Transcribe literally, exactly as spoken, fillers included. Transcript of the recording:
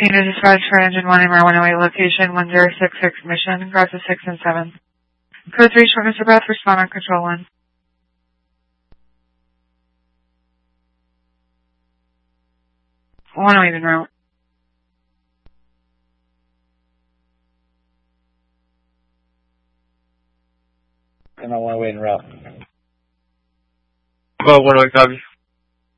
to dispatch for engine one, M R one oh eight, location one zero six six Mission, Garza six and seven. Code three, short Mister Breath, respond on control one. one oh eight en route. And I want to wait en route. Well, one oh eight, copy.